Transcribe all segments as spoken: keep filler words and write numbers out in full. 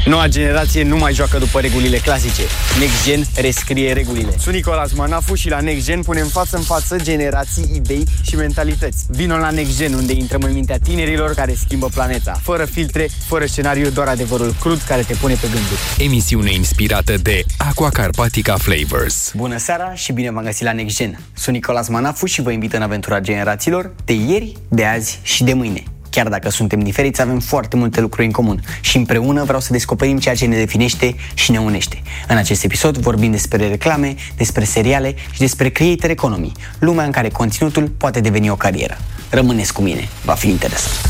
Noua generație nu mai joacă după regulile clasice. Next Gen rescrie regulile. Sunt Nicolas Manafu și la Next Gen punem față în față generații, idei și mentalități. Vino la Next Gen, unde intrăm în mintea tinerilor care schimbă planeta. Fără filtre, fără scenariu, doar adevărul crud care te pune pe gânduri. Emisiune inspirată de Aqua Carpatica Flavors. Bună seara și bine v-am găsit la Next Gen. Sunt Nicolas Manafu și vă invit în aventura generațiilor de ieri, de azi și de mâine. Chiar dacă suntem diferiți, avem foarte multe lucruri în comun și împreună vreau să descoperim ceea ce ne definește și ne unește. În acest episod vorbim despre reclame, despre seriale și despre creator economy, lumea în care conținutul poate deveni o carieră. Rămâneți cu mine, va fi interesant.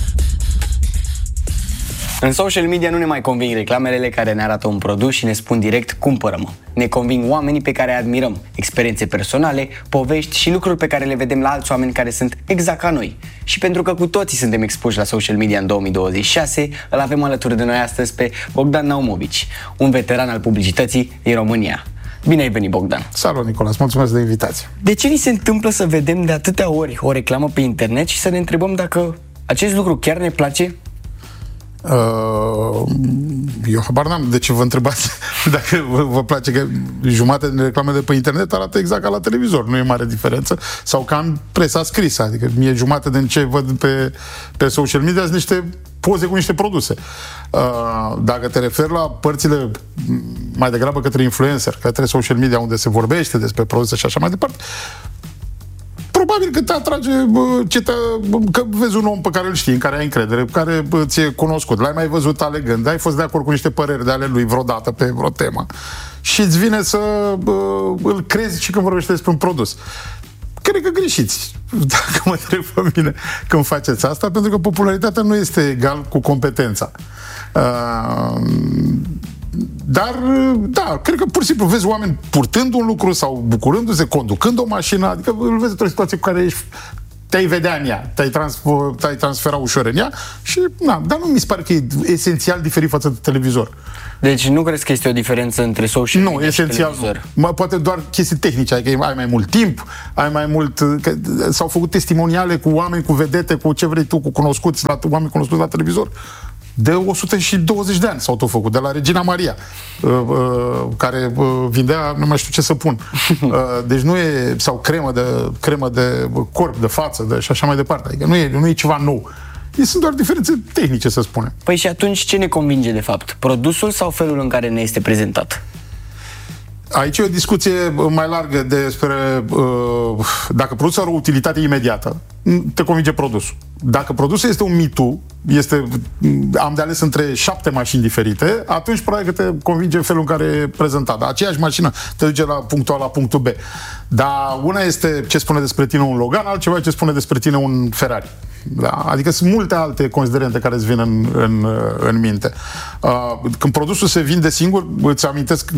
În social media nu ne mai conving reclamele care ne arată un produs și ne spun direct cumpără-mă. Ne conving oamenii pe care îi admirăm, experiențe personale, povești și lucruri pe care le vedem la alți oameni care sunt exact ca noi. Și pentru că cu toții suntem expuși la social media în două mii douăzeci și șase, îl avem alături de noi astăzi pe Bogdan Naumovici, un veteran al publicității din România. Bine ai venit, Bogdan! Salut, Nicolas! Mulțumesc de invitație! De ce ni se întâmplă să vedem de atâtea ori o reclamă pe internet și să ne întrebăm dacă acest lucru chiar ne place? Uh, eu habar n-am de ce vă întrebați dacă vă, vă place, că jumătate din reclame de pe internet arată exact ca la televizor, nu e mare diferență, sau ca în presa scrisă, adică mie jumătate din ce văd pe, pe social media sunt niște poze cu niște produse. Uh, dacă te referi la părțile mai degrabă către influencer, către social media unde se vorbește despre produse și așa mai departe, probabil că te atrage, ce te, că vezi un om pe care îl știi, în care ai încredere, care ți-e cunoscut, l-ai mai văzut alegând, ai fost de acord cu niște păreri de ale lui vreodată pe vreo temă și îți vine să îl crezi și când vorbește despre un produs. Cred că greșiți, dacă mă întreb pe mine când faceți asta, pentru că popularitatea nu este egal cu competența. Uh, Dar, da, cred că pur și simplu vezi oameni purtând un lucru sau bucurându-se, conducând o mașină, adică îl vezi într-o situație cu care ești, te-ai vedea în ea, te-ai, transfer, te-ai transfera ușor în ea și, na, dar nu mi se pare că e esențial diferit față de televizor. Deci nu crezi că este o diferență între social media nu, esențial și televizor? Nu, poate doar chestii tehnice, adică ai mai mult timp, ai mai mult, că s-au făcut testimoniale cu oameni, cu vedete, cu ce vrei tu, cu cunoscuți, la, oameni cunoscuți la televizor. De o sută douăzeci de ani s-au tot făcut, de la Regina Maria, uh, uh, care uh, vindea, nu mai știu ce să pun. Uh, deci nu e, sau cremă de, cremă de corp, de față, de, și așa mai departe. Adică nu e, nu e ceva nou. E, sunt doar diferențe tehnice, să spunem. Păi și atunci ce ne convinge de fapt? Produsul sau felul în care ne este prezentat? Aici e o discuție mai largă despre uh, dacă produsul are o utilitate imediată, te convinge produsul. Dacă produsul este un Me Too, este, am de ales între șapte mașini diferite, atunci probabil că te convinge felul în care e prezentat. Aceeași mașină te duce la punctul A la punctul B. Dar una este ce spune despre tine un Logan, altceva ce spune despre tine un Ferrari. Da? Adică sunt multe alte considerente care îți vin în, în, în minte. Uh, când produsul se vinde singur, îți amintesc...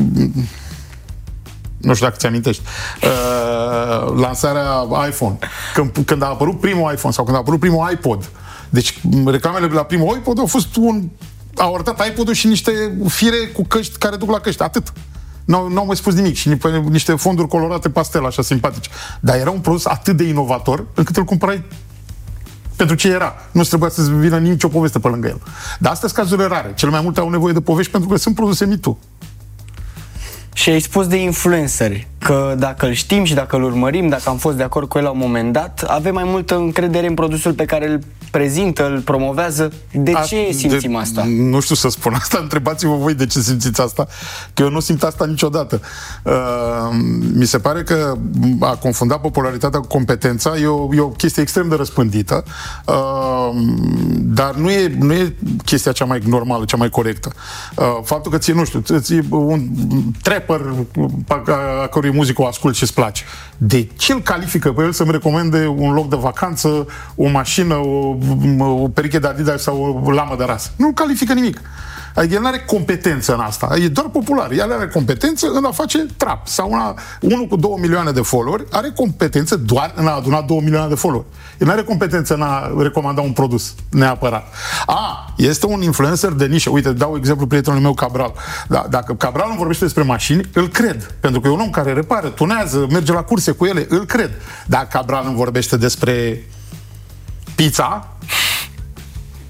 Nu știu dacă ți-amintești, uh, lansarea iPhone. Când, când a apărut primul iPhone sau când a apărut primul iPod. Deci reclamele la primul iPod au fost un... Au arătat iPod-ul și niște fire cu căști care duc la căști. Atât. Nu n-au mai spus nimic. Și niște fonduri colorate pastel, așa simpatici. Dar era un produs atât de inovator încât îl cumpărai pentru ce era. Nu trebuia să vină nicio poveste pe lângă el. Dar astea sunt cazurile rare. Cel mai multe au nevoie de povești pentru că sunt produse Me Too. Și ai spus de influenceri, că dacă îl știm și dacă îl urmărim, dacă am fost de acord cu el la un moment dat, avem mai multă încredere în produsul pe care îl prezintă, îl promovează. De A, ce simțim de, asta? Nu știu să spun asta, întrebați-vă voi de ce simțiți asta, că eu nu simt asta niciodată. Uh, mi se pare că a confunda popularitatea cu competența e o, e o chestie extrem de răspândită, uh, dar nu e, nu e chestia cea mai normală, cea mai corectă. Uh, faptul că ție, nu știu, ție un trapper a cărui muzică o ascult și îți place. De ce îl califică pe el să-mi recomande un loc de vacanță, o mașină, o, o pereche de Adidas sau o lamă de ras? Nu califică nimic. Adică el nu are competență în asta. E doar popular. El are competență în a face trap. Sau una, unul cu două milioane de followeri are competență doar în a aduna două milioane de followeri. El nu are competență în a recomanda un produs neapărat. A, este un influencer de nișă. Uite, dau exemplu prietenului meu Cabral. Da, dacă Cabral nu vorbește despre mașini, îl cred. Pentru că e un om care repară, tunează, merge la curse cu ele, îl cred. Dacă Cabral nu vorbește despre pizza,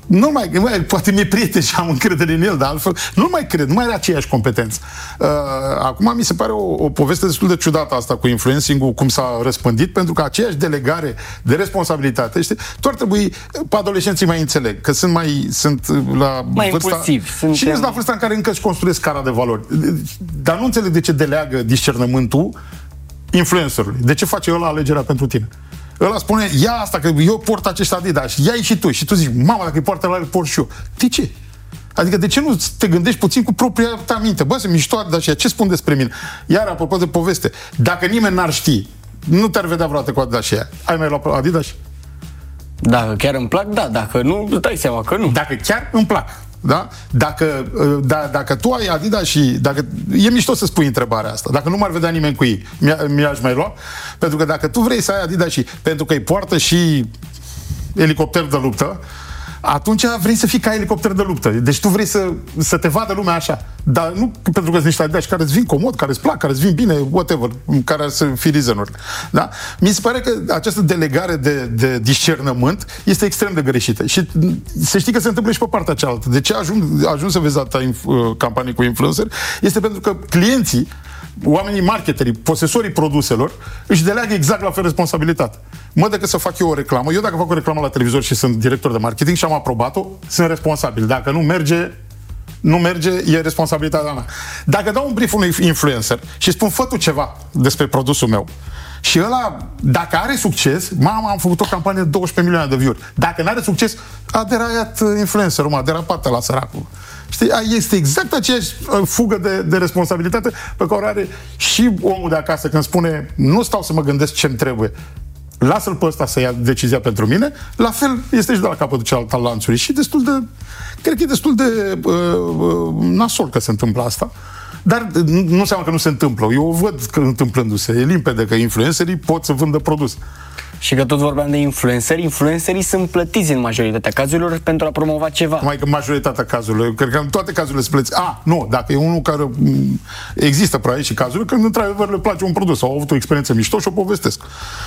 nu mai, mai, poate mi-e prieten și am încredere în el, dar altfel nu mai cred, nu mai are aceeași competență. Uh, acum mi se pare o, o poveste destul de ciudată asta cu influencing-ul, cum s-a răspândit, pentru că aceeași delegare de responsabilitate, știi, tu ar trebui, pe adolescenții mai înțeleg, că sunt mai, sunt la mai vârsta, impulsiv. Suntem... Și sunt la vârsta în care încă își construiesc scara de valori. Dar nu înțeleg de ce deleagă discernământul influencerului. De ce face ăla alegerea pentru tine? Ăla spune, ia asta, că eu port acești Adidas, ia-i și tu. Și tu zici, mama, dacă îi poartă ăla, îl port și eu. De ce? Adică de ce nu te gândești puțin cu propria ta minte? Bă, sunt mișto Adidas și ce spun despre mine? Iar, apropo de poveste, dacă nimeni n-ar ști, nu te-ar vedea vreodată cu Adidas și ea. Ai mai luat Adidas? Dacă chiar îmi plac, da. Dacă nu, îți dai seama că nu. Dacă chiar îmi plac. Da? Dacă, da, dacă tu ai Adidas și dacă, e mișto să spui întrebarea asta. Dacă nu m-ar vedea nimeni cu ei, mi-aș mai lua? Pentru că dacă tu vrei să ai Adidas și pentru că îi poartă și elicopter de luptă, atunci vrei să fii ca elicopter de luptă. Deci tu vrei să, să te vadă lumea așa. Dar nu pentru că sunt niște Adidas care îți vin comod, care îți plac, care îți vin bine, whatever, care ar să fie reason-uri. Da? Mi se pare că această delegare de, de discernământ este extrem de greșită. Și să știi că se întâmplă și pe partea cealaltă. De ce ajung, ajung să vezi atâta inf- campanii cu influencer? Este pentru că clienții, oamenii marketerii, posesorii produselor, își deleagă exact la fel responsabilitate. Mă, decât să fac eu o reclamă, eu dacă fac o reclamă la televizor și sunt director de marketing și am aprobat-o, sunt responsabil. Dacă nu merge, nu merge, e responsabilitatea mea. Dacă dau un brief unui influencer și spun, fă tu ceva despre produsul meu, și ăla, dacă are succes, mama, am făcut o campanie de douăsprezece milioane de view-uri. Dacă n-are succes, a deraiat influencerul, a derapat la săracul. Știi? Este exact aceeași fugă de, de responsabilitate pe care o are și omul de acasă când spune, nu stau să mă gândesc ce-mi trebuie, lasă-l pe ăsta să ia decizia pentru mine. La fel este și de la capătul celălalt al lanțului. Și destul de, cred că e destul de uh, uh, nasol că se întâmplă asta. Dar nu înseamnă că nu se întâmplă. Eu o văd că întâmplându-se. E limpede că influencerii pot să vândă produs. Și că tot vorbeam de influenceri, influencerii sunt plătiți în majoritatea cazurilor pentru a promova ceva. Mai că majoritatea cazurilor, eu cred că în toate cazurile se plătiți. A, nu, dacă e unul care există probabil și cazuri când într-adevăr le place un produs sau au avut o experiență mișto și o povestesc.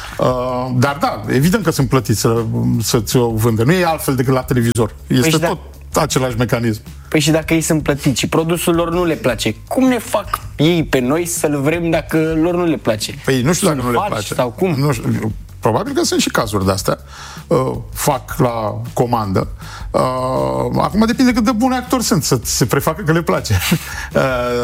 Uh, dar da, evident că sunt plătiți să, să ți-o vândă. Nu e altfel decât la televizor. Este păi tot da... același mecanism. Păi și dacă ei sunt plătiți și produsul lor nu le place, cum ne fac ei pe noi să-l vrem dacă lor nu le place? Păi nu știu sunt dacă nu le place. Sau cum? Nu știu. Probabil că sunt și cazuri de-astea. Uh, fac la comandă. Uh, acum depinde cât de buni actori sunt să se prefacă că le place. Uh,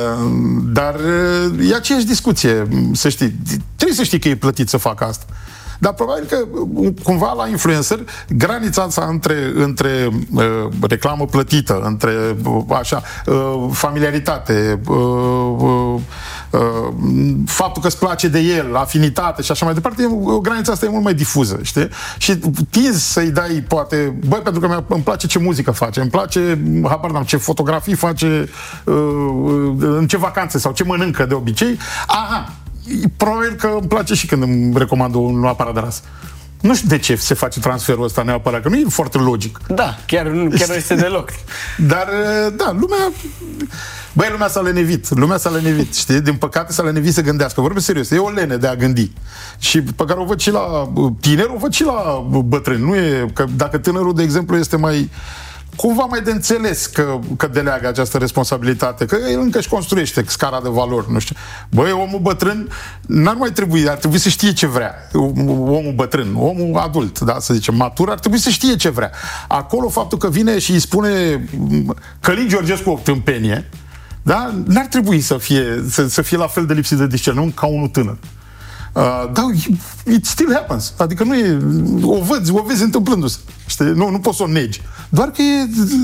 dar uh, e aceeași discuție, să știi. Trebuie să știi că e plătit să facă asta. Dar probabil că cumva la influencer granița asta între, între uh, reclamă plătită, între uh, așa, uh, familiaritate, uh, uh, uh, faptul că îți place de el, afinitate și așa mai departe, o granița asta e mult mai difuză, știi? Și tinzi să-i dai, poate, băi, pentru că îmi place ce muzică face, îmi place, habar n-am, ce fotografii face, uh, în ce vacanțe sau ce mănâncă de obicei, aha, probabil că îmi place și când îmi recomand un aparat de ras. Nu știu de ce se face transferul ăsta neapărat, că nu e foarte logic. Da, chiar nu chiar este deloc. Dar, da, lumea... Băi, lumea s-a lenevit. Lumea s-a lenevit, știi? Din păcate s-a lenevit să gândească. Vorbim serios, e o lene de a gândi. Și pe care o văd și la tineri, o văd și la bătrâni. Nu e... Că dacă tânărul, de exemplu, este mai... cumva mai de înțeles că, că deleagă această responsabilitate, că el încă își construiește scara de valori, nu știu. Băi, omul bătrân n-ar mai trebui, ar trebui să știe ce vrea. Omul bătrân, omul adult, da, să zicem, matur, ar trebui să știe ce vrea. Acolo faptul că vine și îi spune Călin Georgescu o tâmpenie, da, n-ar trebui să fie, să, să fie la fel de lipsit de discernământ ca unul tânăr. Uh, dar it still happens. Adică nu e... O vezi, o vezi întâmplându-se. Știi? Nu, nu poți să o negi. Doar că e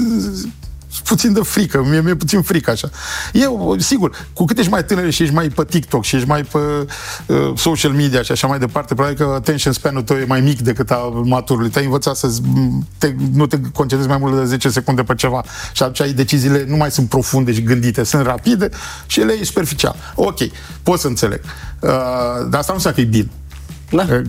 puțin de frică. Mie mi-e puțin frică așa. Eu, sigur, cu cât ești mai tânăr și ești mai pe TikTok și ești mai pe uh, social media și așa mai departe, probabil că attention span-ul tău e mai mic decât al maturului. Te-ai învățat să te, nu te concentrezi mai mult de zece secunde pe ceva și atunci ai deciziile nu mai sunt profunde și gândite, sunt rapide și ele e superficial. Ok, pot să înțeleg. Uh, dar asta nu înseamnă că e bine. Da. Uh,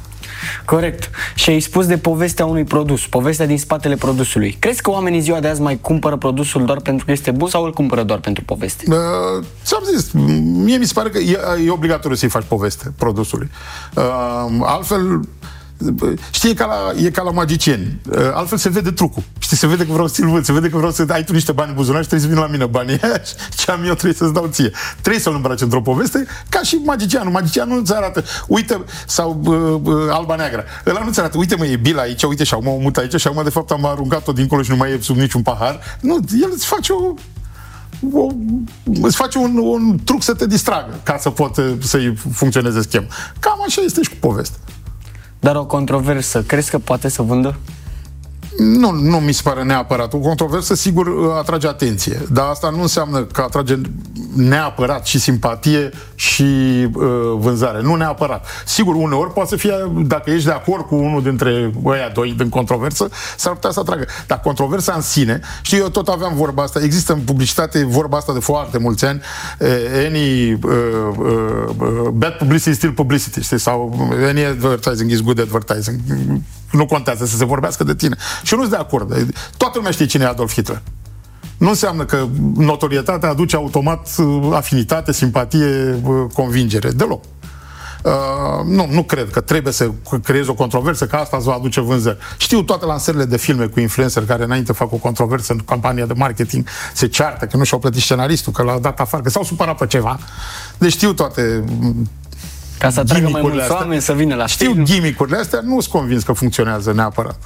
Corect. Și ai spus de povestea unui produs, povestea din spatele produsului. Crezi că oamenii ziua de azi mai cumpără produsul doar pentru că este bun sau îl cumpără doar pentru poveste? Uh, ți-am zis, mie mi se pare că e, e obligatoriu să-i faci poveste produsului. Uh, altfel, Știi, e ca la, e ca la magicieni. Altfel se vede trucul. Știi, se vede că vreau să-l văd, se vede că vreau să ai tu niște bani în buzunar și trebuie să vină la mine banii aia și ce am eu trebuie să-ți dau ție. Trebuie să-l îmbraci într-o poveste, ca și magicianul. Magicianul nu-ți arată, uite, sau uh, uh, alba neagră. Ăla nu-ți arată, uite mă, e bila aici, uite și acum o mut aici și acum de fapt am aruncat-o dincolo și nu mai e sub niciun pahar. Nu, el îți face o O, îți face un, un truc să te distragă ca să poată să-i funcționeze schema. Cam așa este și cu povestea. Dar o controversă, crezi că poate să vândă? Nu, nu mi se pare neapărat. O controversă, sigur, atrage atenție. Dar asta nu înseamnă că atrage neapărat și simpatie și uh, vânzare. Nu neapărat. Sigur, uneori poate să fie, dacă ești de acord cu unul dintre ăia doi din controversă, s-ar putea să atragă. Dar controversa în sine, știu, eu tot aveam vorba asta, există în publicitate vorba asta de foarte mulți ani, uh, any uh, uh, bad publicity is still publicity, știi? Sau any advertising is good advertising. Nu contează să se vorbească de tine. Și eu nu sunt de acord. Toată lumea știe cine e Adolf Hitler. Nu înseamnă că notorietatea aduce automat afinitate, simpatie, convingere. Deloc. Uh, nu, nu cred că trebuie să creezi o controversă, că asta îți va aduce vânzări. Știu toate lansările de filme cu influencer care înainte fac o controversă în campania de marketing, se ceartă că nu și-au plătit scenaristul, că l-a dat afară, că s-au supărat pe ceva. Deci știu toate... Ca să atragă mai mulți oameni să vină la Știu film. gimmick-urile astea, nu sunt convins că funcționează neapărat.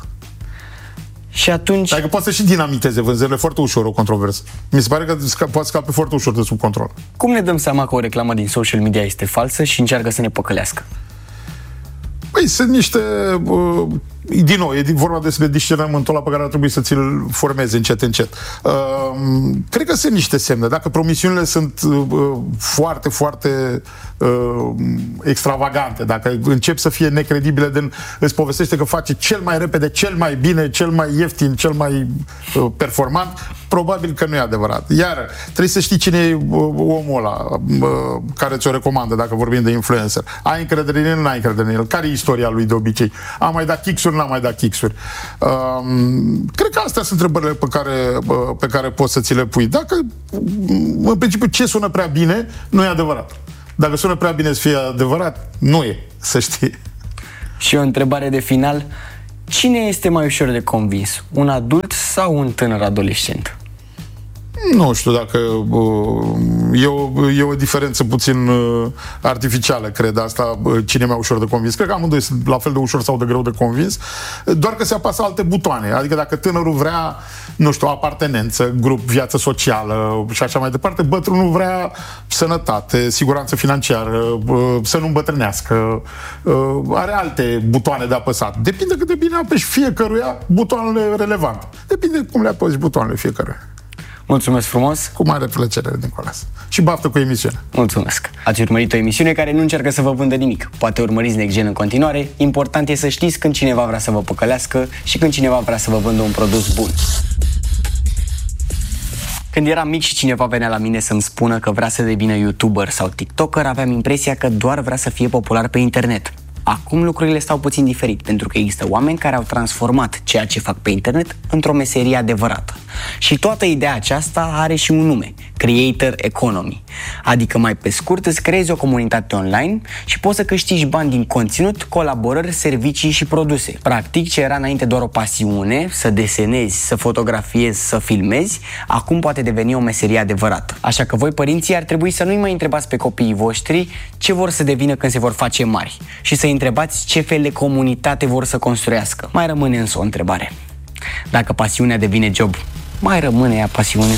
Și atunci... Adică poate să și dinamiteze vânzările foarte ușor o controversă. Mi se pare că sca- poate scape foarte ușor de sub control. Cum ne dăm seama că o reclamă din social media este falsă și încearcă să ne păcălească? Păi sunt niște... Uh, din nou, e vorba despre discernământul ăla pe care ar trebui să ți-l formezi încet, încet. Uh, cred că sunt niște semne. Dacă promisiunile sunt uh, foarte, foarte uh, extravagante, dacă încep să fie necredibile, de, îți povestește că face cel mai repede, cel mai bine, cel mai ieftin, cel mai uh, performant, probabil că nu e adevărat. Iar trebuie să știi cine e omul ăla uh, care ți-o recomandă, dacă vorbim de influencer. Ai încredere în el, nu ai încredere în el. Care e istoria lui de obicei? A mai dat kick-uri, n-a mai dat kick-uri. Uh, cred că astea sunt întrebările pe care, uh, pe care poți să ți le pui. Dacă, în principiu, ce sună prea bine, nu e adevărat. Dacă sună prea bine să fie adevărat, nu e, să știi. Și o întrebare de final. Cine este mai ușor de convins? Un adult sau un tânăr adolescent? Nu știu dacă e o, e o diferență puțin artificială, cred, asta, cine e mai ușor de convins. Cred că amândoi sunt la fel de ușor sau de greu de convins, doar că se apasă alte butoane. Adică dacă tânărul vrea, nu știu, apartenență, grup, viață socială și așa mai departe, bătrânul vrea sănătate, siguranță financiară, să nu îmbătrânească, are alte butoane de apăsat. Depinde cât de bine apeși fiecăruia butoanele relevante. Depinde cum le apeși butoanele fiecăruia. Mulțumesc frumos! Cu mare plăcere, Nicolas. Și baftă cu emisiunea. Mulțumesc! Ați urmărit o emisiune care nu încearcă să vă vândă nimic. Poate urmăriți NextGen în continuare. Important e să știți când cineva vrea să vă păcălească și când cineva vrea să vă vândă un produs bun. Când eram mic și cineva venea la mine să-mi spună că vrea să devină YouTuber sau TikToker, aveam impresia că doar vrea să fie popular pe internet. Acum lucrurile stau puțin diferit, pentru că există oameni care au transformat ceea ce fac pe internet într-o meserie adevărată. Și toată ideea aceasta are și un nume, Creator Economy. Adică mai pe scurt îți creezi o comunitate online și poți să câștigi bani din conținut, colaborări, servicii și produse. Practic, ce era înainte doar o pasiune, să desenezi, să fotografiezi, să filmezi, acum poate deveni o meserie adevărată. Așa că voi, părinții, ar trebui să nu-i mai întrebați pe copiii voștri ce vor să devină când se vor face mari și să întrebați ce fel de comunitate vor să construiască. Mai rămâne însă o întrebare. Dacă pasiunea devine job, mai rămâne ea pasiune?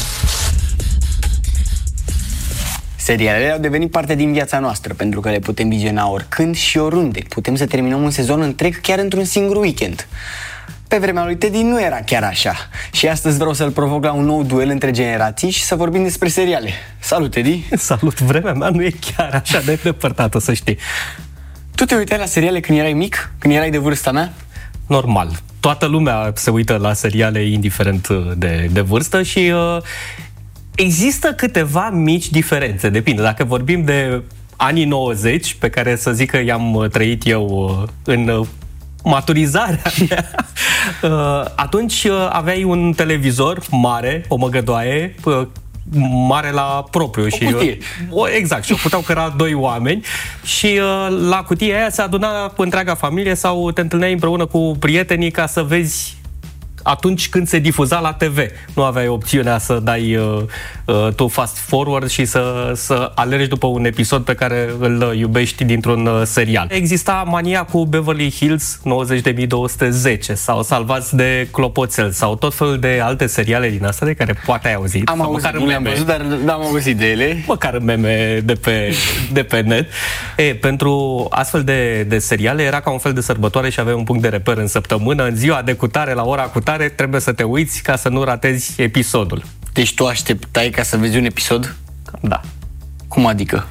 Serialele au devenit parte din viața noastră, pentru că le putem viziona oricând și oriunde. Putem să terminăm un sezon întreg chiar într-un singur weekend. Pe vremea lui Teddy nu era chiar așa. Și astăzi vreau să-l provoc la un nou duel între generații și să vorbim despre seriale. Salut, Teddy! Salut! Vremea mea nu e chiar așa de depărtată, să știi. Tu te uitai la seriale când erai mic? Când erai de vârsta mea? Normal. Toată lumea se uită la seriale indiferent de, de vârstă și uh, există câteva mici diferențe. Depinde. Dacă vorbim de anii nouăzeci, pe care să zic că i-am trăit eu uh, în uh, maturizarea mea, uh, atunci uh, aveai un televizor mare, o măgădoaie, uh, mare la propriu. O și cutie. O, exact, și o puteau căra doi oameni și uh, la cutia aia se aduna întreaga familie sau te întâlneai împreună cu prietenii ca să vezi atunci când se difuza la T V. Nu aveai opțiunea să dai uh, uh, tu fast forward și să, să alergi după un episod pe care îl iubești dintr-un uh, serial. Exista mania cu Beverly Hills nouăzeci de mii două sute zece sau Salvați de clopoțel sau tot felul de alte seriale din astea de care poate ai auzit. Am auzit, nu le-am văzut, dar n-am auzit de ele. Măcar meme de pe, de pe net. E, pentru astfel de, de seriale era ca un fel de sărbătoare și aveai un punct de reper în săptămână. În ziua de cutare, la ora cutare, trebuie să te uiți ca să nu ratezi episodul. Deci tu așteptai ca să vezi un episod? Da. Cum adică?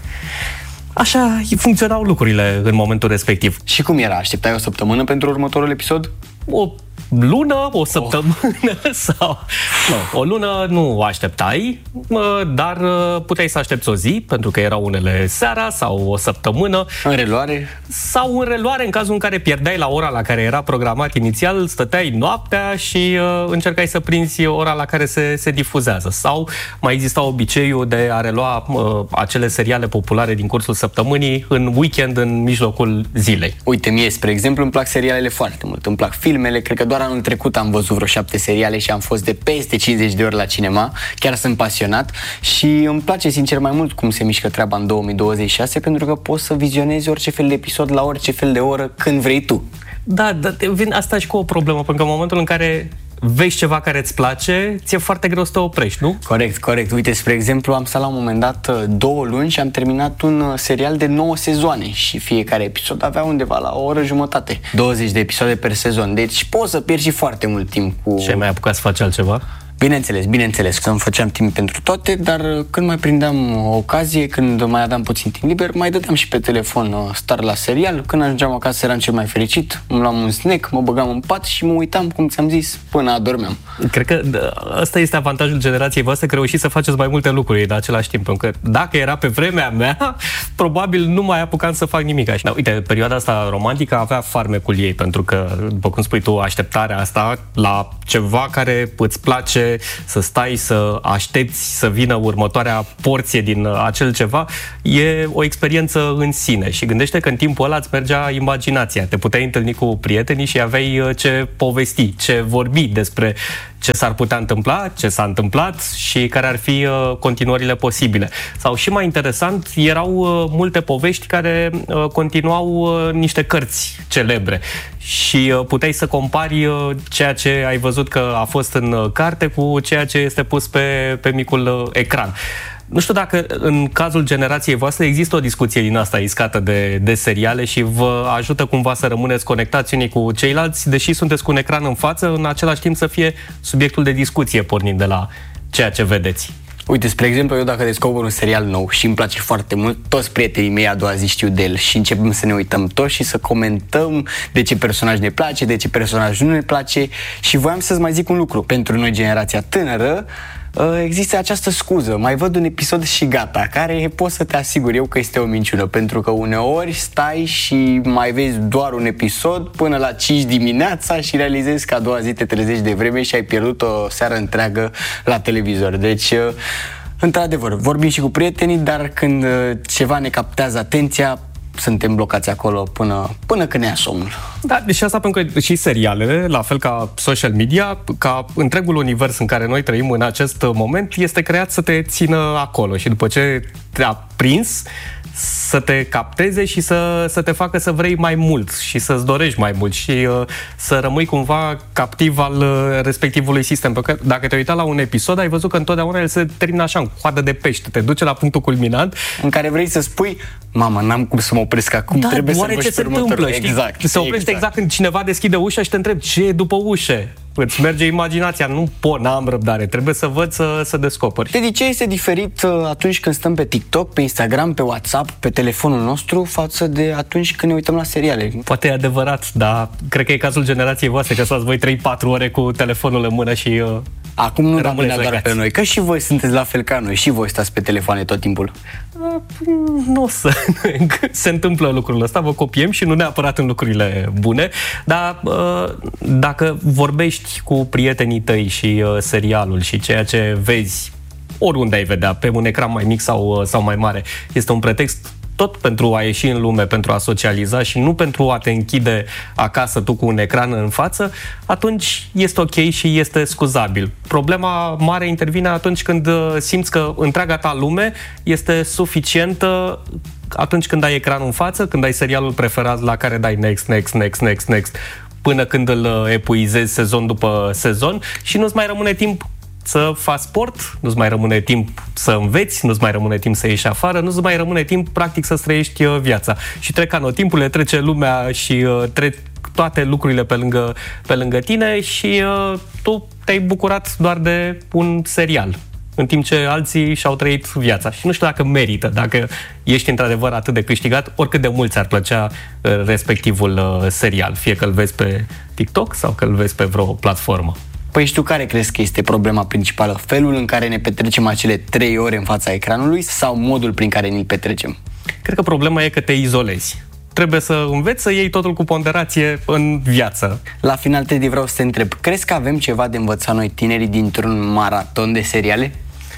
Așa funcționau lucrurile în momentul respectiv. Și cum era? Așteptai o săptămână pentru următorul episod? O lună, o săptămână oh. sau... Nu, o lună nu așteptai, dar puteai să aștepți o zi, pentru că erau unele seara sau o săptămână. În reluare? Sau în reluare, în cazul în care pierdeai la ora la care era programat inițial, stăteai noaptea și uh, încercai să prinzi ora la care se, se difuzează. Sau mai exista obiceiul de a relua uh, acele seriale populare din cursul săptămânii în weekend, în mijlocul zilei. Uite, mie, spre exemplu, îmi plac serialele foarte mult. Îmi plac filmele, cred că doar anul trecut am văzut vreo șapte seriale și am fost de peste cincizeci de ori la cinema. Chiar sunt pasionat și îmi place sincer mai mult cum se mișcă treaba în două mii douăzeci și șase, pentru că poți să vizionezi orice fel de episod la orice fel de oră când vrei tu. Da, dar vin asta și cu o problemă, pentru că în momentul în care vezi ceva care îți place, ți-e foarte greu să te oprești, nu? Corect, corect. Uite, spre exemplu, am stat la un moment dat două luni și am terminat un serial de nouă sezoane și fiecare episod avea undeva la o oră jumătate. douăzeci de episoade per sezon, deci poți să pierzi și foarte mult timp cu... Și ai mai apucat să faci altceva? Bineînțeles, bineînțeles că îmi făceam timp pentru toate, dar când mai prindeam o ocazie, când mai aveam puțin timp liber, mai dădeam și pe telefon star la serial. Când ajungeam acasă eram cel mai fericit, îmi luam un snack, mă băgam în pat și mă uitam, cum ți-am zis, până adormeam. Cred că ăsta este avantajul generației voastre, că reușiți să faceți mai multe lucruri în același timp, pentru că dacă era pe vremea mea, probabil nu mai apucam să fac nimic. Da, uite, perioada asta romantică avea farmecul ei, pentru că, după cum spui tu, așteptarea asta la ceva care îți place, să stai, să aștepți să vină următoarea porție din acel ceva, e o experiență în sine. Și gândește că în timpul ăla îți mergea imaginația. Te puteai întâlni cu prietenii și aveai ce povesti, ce vorbi despre ce s-ar putea întâmpla, ce s-a întâmplat și care ar fi uh, continuările posibile. Sau și mai interesant, erau uh, multe povești care uh, continuau uh, niște cărți celebre și uh, puteai să compari uh, ceea ce ai văzut că a fost în uh, carte cu ceea ce este pus pe, pe micul uh, ecran. Nu știu dacă în cazul generației voastre există o discuție din asta iscată de, de seriale și vă ajută cumva să rămâneți conectați unii cu ceilalți, deși sunteți cu un ecran în față, în același timp să fie subiectul de discuție pornind de la ceea ce vedeți. Uite, spre exemplu, eu dacă descoper un serial nou și îmi place foarte mult, toți prietenii mei a doua zi știu de el și începem să ne uităm toți și să comentăm de ce personaj ne place, de ce personaj nu ne place. Și voiam să-ți mai zic un lucru. Pentru noi, generația tânără, există această scuză, mai văd un episod și gata, care pot să te asigur eu că este o minciună, pentru că uneori stai și mai vezi doar un episod până la cinci dimineața și realizezi că a doua zi te trezești de vreme și ai pierdut o seară întreagă la televizor. Deci, într-adevăr, vorbim și cu prietenii, dar când ceva ne captează atenția, suntem blocați acolo până, până când ne ia somnul. Da, deci asta pentru că și serialele, la fel ca social media, ca întregul univers în care noi trăim în acest moment, este creat să te țină acolo și după ce te-a prins, să te capteze și să, să te facă să vrei mai mult și să-ți dorești mai mult și uh, să rămâi cumva captiv al uh, respectivului sistem. Pentru că dacă te uita la un episod, ai văzut că întotdeauna el se termină așa, în coadă de pește, te duce la punctul culminant în care vrei să spui, mamă, n-am cum să mă opresc acum, da, trebuie să ce se întâmplă, știi? Exact, se oprește exact. exact când cineva deschide ușa și te întrebi ce e după ușă. Îți merge imaginația, nu pot, n-am răbdare, trebuie să văd să, să descoperi. De ce este diferit atunci când stăm pe TikTok, pe Instagram, pe WhatsApp, pe telefonul nostru, față de atunci când ne uităm la seriale? Poate e adevărat, dar cred că e cazul generației voastre, că stați voi trei patru ore cu telefonul în mână și... Uh, Acum nu rămâne doar pe noi, că și voi sunteți la fel ca noi, și voi stați pe telefoane tot timpul. Uh, nu o să... se întâmplă lucrul ăsta, vă copiem și nu neapărat în lucrurile bune, dar uh, dacă vorbești cu prietenii tăi și uh, serialul și ceea ce vezi oriunde ai vedea, pe un ecran mai mic sau, sau mai mare. Este un pretext tot pentru a ieși în lume, pentru a socializa și nu pentru a te închide acasă tu cu un ecran în față, atunci este ok și este scuzabil. Problema mare intervine atunci când simți că întreaga ta lume este suficientă atunci când ai ecranul în față, când ai serialul preferat la care dai next, next, next, next, next, până când îl epuizezi sezon după sezon și nu-ți mai rămâne timp să faci sport, nu-ți mai rămâne timp să înveți, nu-ți mai rămâne timp să ieși afară, nu-ți mai rămâne timp, practic, să trăiești viața. Și trec anotimpurile, trece lumea și uh, trec toate lucrurile pe lângă, pe lângă tine și uh, tu te-ai bucurat doar de un serial, în timp ce alții și-au trăit viața. Și nu știu dacă merită, dacă ești într-adevăr atât de câștigat, oricât de mult ți-ar plăcea uh, respectivul uh, serial, fie că îl vezi pe TikTok sau că îl vezi pe vreo platformă. Păi și tu care crezi că este problema principală? Felul în care ne petrecem acele trei ore în fața ecranului sau modul prin care ne-l petrecem? Cred că problema e că te izolezi. Trebuie să înveți să iei totul cu ponderație în viață. La final, Teddy, vreau să te întreb, crezi că avem ceva de învățat noi tinerii dintr-un maraton de seriale?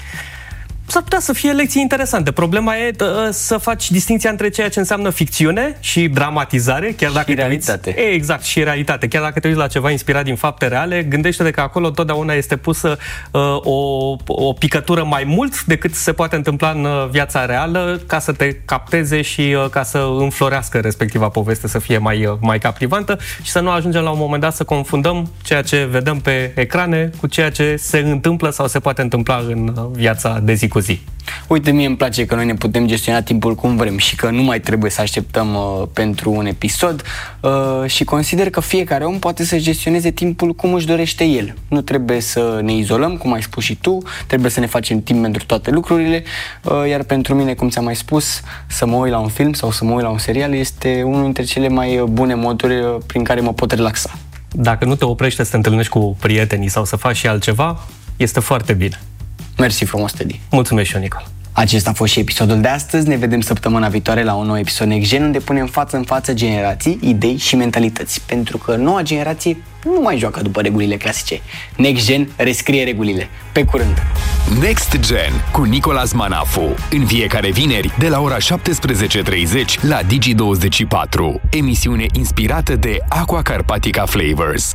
S-ar putea să fie lecții interesante. Problema e uh, să faci distinția între ceea ce înseamnă ficțiune și dramatizare, chiar dacă și realitate. Uiți, e, exact, și realitate. Chiar dacă te uiți la ceva inspirat din fapte reale, gândește-te că acolo totdeauna este pusă uh, o, o picătură mai mult decât se poate întâmpla în uh, viața reală, ca să te capteze și uh, ca să înflorească respectiva poveste, să fie mai, uh, mai captivantă și să nu ajungem la un moment dat să confundăm ceea ce vedem pe ecrane cu ceea ce se întâmplă sau se poate întâmpla în uh, viața de zi cu zi. Uite, mie îmi place că noi ne putem gestiona timpul cum vrem și că nu mai trebuie să așteptăm uh, pentru un episod uh, și consider că fiecare om poate să gestioneze timpul cum își dorește el. Nu trebuie să ne izolăm, cum ai spus și tu, trebuie să ne facem timp pentru toate lucrurile, uh, iar pentru mine, cum ți-am mai spus, să mă uit la un film sau să mă uit la un serial este unul dintre cele mai bune moduri uh, prin care mă pot relaxa. Dacă nu te oprești să te întâlnești cu prietenii sau să faci și altceva, este foarte bine. Mersi frumos, Teddy. Mulțumesc și eu, Nicol. Acesta a fost și episodul de astăzi. Ne vedem săptămâna viitoare la un nou episod Next Gen, unde punem față în față generații, idei și mentalități. Pentru că noua generație nu mai joacă după regulile clasice. Next Gen rescrie regulile. Pe curând! Next Gen cu Nicolas Manafu. În fiecare vineri de la ora șaptesprezece treizeci la Digi douăzeci și patru. Emisiune inspirată de Aqua Carpatica Flavors.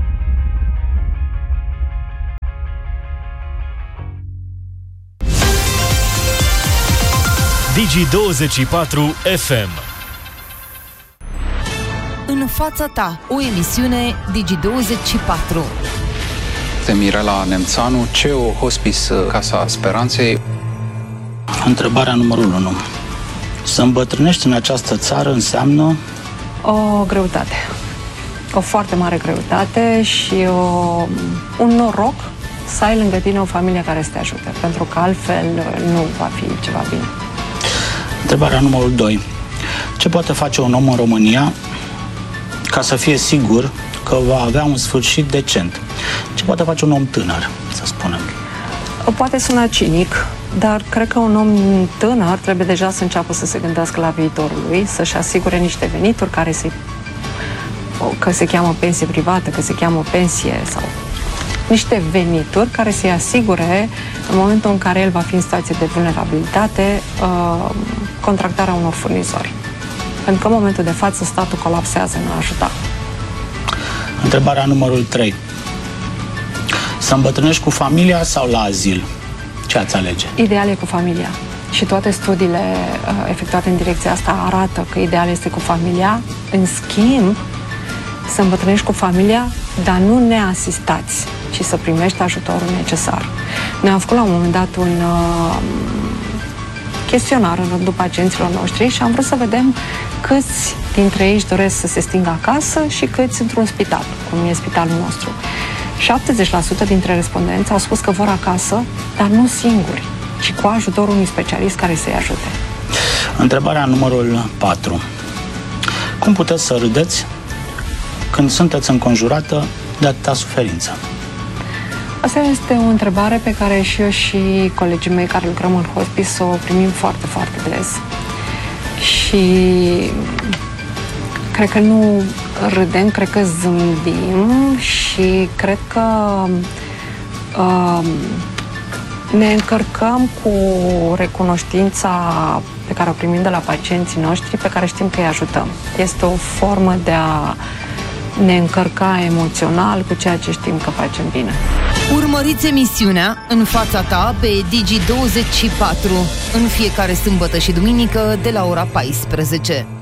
Digi douăzeci și patru F M. În fața ta, o emisiune Digi douăzeci și patru. Mirela Nemțanu, C E O Hospice Casa Speranței. Întrebarea numărul unu. Să îmbătrânești în această țară înseamnă? O greutate. O foarte mare greutate și o, un noroc să ai lângă tine o familie care să te ajute, pentru că altfel nu va fi ceva bine. Întrebarea numărul doi. Ce poate face un om în România ca să fie sigur că va avea un sfârșit decent? Ce poate face un om tânăr, să spunem? Poate suna cinic, dar cred că un om tânăr trebuie deja să înceapă să se gândească la viitorul lui, să-și asigure niște venituri care se, că se cheamă pensie privată, că se cheamă pensie sau niște venituri care să-i asigure în momentul în care el va fi în situație de vulnerabilitate uh, contractarea unor furnizori. Pentru că în momentul de față statul colapsează în a ajuta. Întrebarea numărul trei. Să îmbătrânești cu familia sau la azil? Ce ați alege? Ideal e cu familia. Și toate studiile uh, efectuate în direcția asta arată că ideal este cu familia. În schimb, să îmbătrânești cu familia, dar nu neasistați, ci să primești ajutorul necesar. Noi am făcut la un moment dat un uh, chestionar în rândul pacienților noștri și am vrut să vedem câți dintre ei își doresc să se stingă acasă și câți într-un spital, cum e spitalul nostru. șaptezeci la sută dintre respondenți au spus că vor acasă, dar nu singuri, ci cu ajutorul unui specialist care să-i ajute. Întrebarea numărul patru. Cum puteți să râdeți când sunteți înconjurată de atâta suferință? Asta este o întrebare pe care și eu și colegii mei care lucrăm în hospice o primim foarte, foarte des. Și cred că nu râdem, cred că zâmbim și cred că uh, Ne încărcăm cu recunoștința pe care o primim de la pacienții noștri, pe care știm că îi ajutăm. Este o formă de a ne încărca emoțional cu ceea ce știm că facem bine. Urmăriți emisiunea În fața ta pe Digi douăzeci și patru în fiecare sâmbătă și duminică de la ora paisprezece.